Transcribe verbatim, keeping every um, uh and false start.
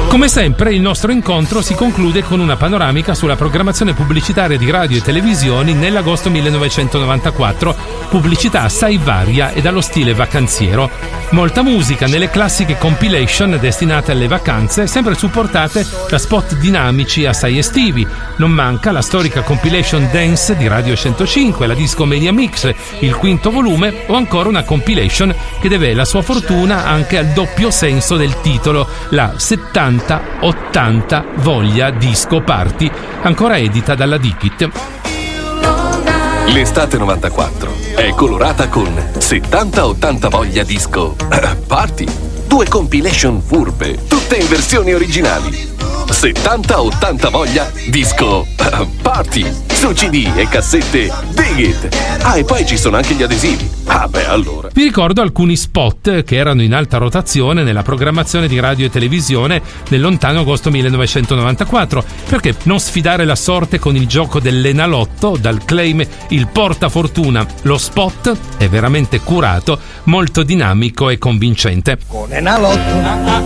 Come sempre il nostro incontro si conclude con una panoramica sulla programmazione pubblicitaria di radio e televisioni nell'agosto millenovecentonovantaquattro, pubblicità assai varia e dallo stile vacanziero. Molta musica nelle classiche compilation destinate alle vacanze, sempre supportate da spot dinamici assai estivi. Non manca la storica compilation dance di Radio centocinque, la Disco Mania Mix, il quinto volume, o ancora una compilation che deve la sua fortuna anche al doppio senso del titolo, la settanta ottanta Voglia Disco Party, ancora edita dalla Dikit. L'estate novantaquattro è colorata con settanta ottanta Voglia Disco Party, due compilation furbe, tutte in versioni originali. settanta ottanta Voglia Disco Party, su C D e cassette Dig It. Ah, e poi ci sono anche gli adesivi. Ah beh, allora. Vi ricordo alcuni spot che erano in alta rotazione nella programmazione di radio e televisione nel lontano agosto millenovecentonovantaquattro. Perché non sfidare la sorte con il gioco dell'Enalotto, dal claim il portafortuna? Lo spot è veramente curato, molto dinamico e convincente. Con Enalotto